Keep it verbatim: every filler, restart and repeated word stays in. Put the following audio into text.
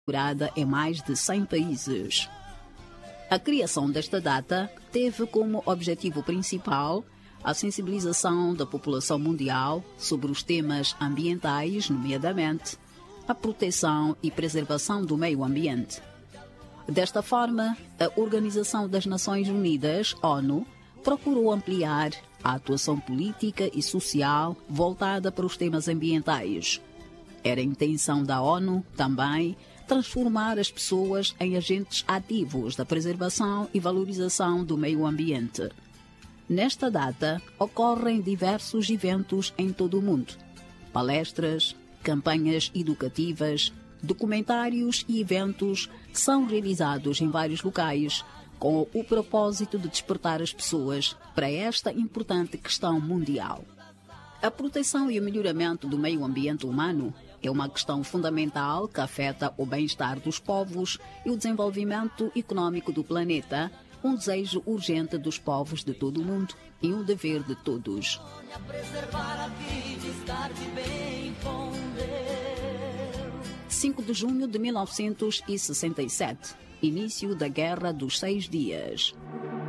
celebrada em mais de cem países. A criação desta data teve como objetivo principal a sensibilização da população mundial sobre os temas ambientais, nomeadamente a proteção e preservação do meio ambiente. Desta forma, a Organização das Nações Unidas, ONU, procurou ampliar a atuação política e social voltada para os temas ambientais. Era a intenção da ONU, também, transformar as pessoas em agentes ativos da preservação e valorização do meio ambiente. Nesta data, ocorrem diversos eventos em todo o mundo. Palestras, campanhas educativas, documentários e eventos são realizados em vários locais com o propósito de despertar as pessoas para esta importante questão mundial. A proteção e o melhoramento do meio ambiente humano é uma questão fundamental que afeta o bem-estar dos povos e o desenvolvimento econômico do planeta, um desejo urgente dos povos de todo o mundo e um dever de todos. cinco de junho de mil novecentos e sessenta e sete, início da Guerra dos Seis Dias.